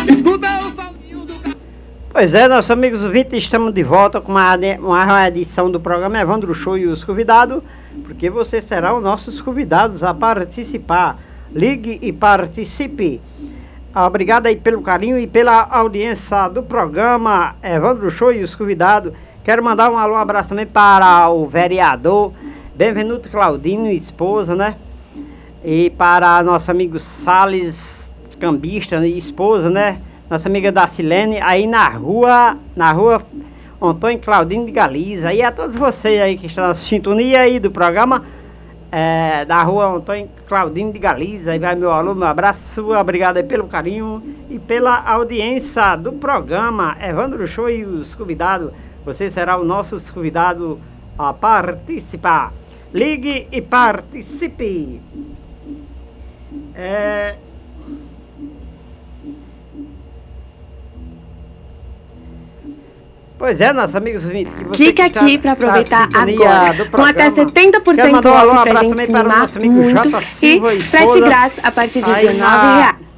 Escuta o soninho do... Pois é, nossos amigos ouvintes, estamos de volta com uma edição do programa Evandro Show e os convidados, porque você será os nossos convidados a participar. Ligue e participe. Obrigado aí pelo carinho e pela audiência do programa Evandro Show e os convidados. Quero mandar um alô, um abraço também para o vereador Benvenuto Claudino e esposa, né? E para nosso amigo Salles Cambista e esposa, né? Nossa amiga Dacilene, aí na rua Antônio Claudino de Galiza. E a todos vocês aí que estão na sintonia aí do programa, da rua Antônio Claudino de Galiza. Aí vai meu alô, meu abraço, obrigado aí pelo carinho e pela audiência do programa Evandro Show e os convidados. Você será o nosso convidado a participar. Ligue e participe. Pois é, nossos amigos ouvintes, que você clica aqui para aproveitar agora, com até 70% off pra para gente também se para o animar nosso amigo muito J. Silva e frete grátis a partir de aí R$19.